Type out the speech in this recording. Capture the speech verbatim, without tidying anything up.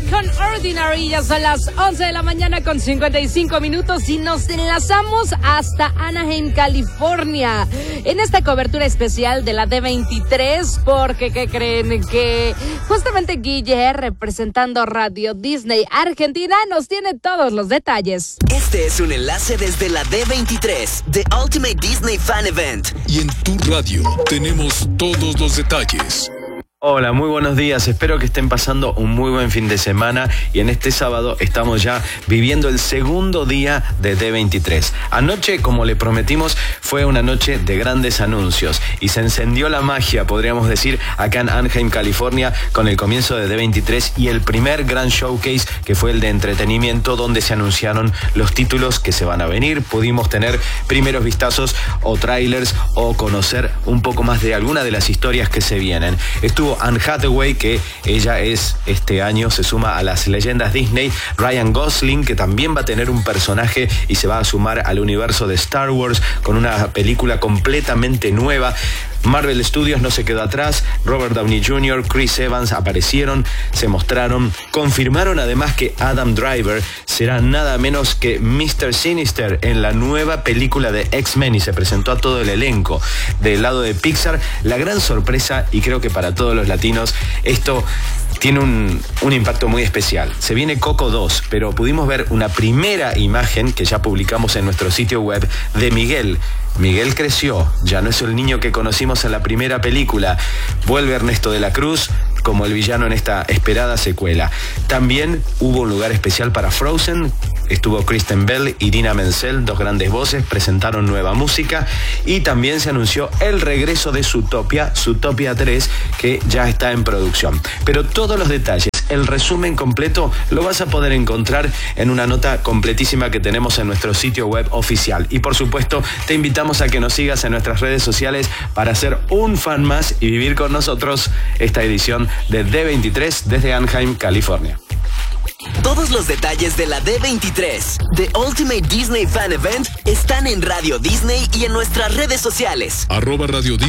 con Ordinary. Ya son las once de la mañana con cincuenta y cinco minutos y nos enlazamos hasta Anaheim, California, en esta cobertura especial de la D veintitrés, porque ¿qué creen? Que justamente Guille, representando Radio Disney Argentina, nos tiene todos los detalles. Este es un enlace desde la D veintitrés, The Ultimate Disney Fan Event. Y en tu radio tenemos todos los detalles. Hola, muy buenos días, espero que estén pasando un muy buen fin de semana y en este sábado estamos ya viviendo el segundo día de D veintitrés. Anoche, como le prometimos, fue una noche de grandes anuncios y se encendió la magia, podríamos decir, acá en Anaheim, California, con el comienzo de D veintitrés y el primer gran showcase, que fue el de entretenimiento, donde se anunciaron los títulos que se van a venir. Pudimos tener primeros vistazos o trailers o conocer un poco más de alguna de las historias que se vienen. Estuvo Anne Hathaway, que ella es, este año se suma a las leyendas Disney. Ryan Gosling, que también va a tener un personaje y se va a sumar al universo de Star Wars con una película completamente nueva. Marvel Studios no se quedó atrás. Robert Downey junior, Chris Evans aparecieron, se mostraron, confirmaron además que Adam Driver será nada menos que mister Sinister en la nueva película de X-Men y se presentó a todo el elenco. Del lado de Pixar, la gran sorpresa, y creo que para todos los latinos esto tiene un, un impacto muy especial. Se viene Coco dos, pero pudimos ver una primera imagen que ya publicamos en nuestro sitio web de Miguel. Miguel creció, ya no es el niño que conocimos en la primera película. Vuelve Ernesto de la Cruz como el villano en esta esperada secuela. También hubo un lugar especial para Frozen. Estuvo Kristen Bell y Idina Menzel, dos grandes voces, presentaron nueva música y también se anunció el regreso de Zootopia, Zootopia tres, que ya está en producción. Pero todos los detalles, el resumen completo, lo vas a poder encontrar en una nota completísima que tenemos en nuestro sitio web oficial. Y por supuesto, te invitamos a que nos sigas en nuestras redes sociales para ser un fan más y vivir con nosotros esta edición de D veintitrés desde Anaheim, California. Todos los detalles de la D veintitrés, The Ultimate Disney Fan Event, están en Radio Disney y en nuestras redes sociales. Arroba Radio Disney.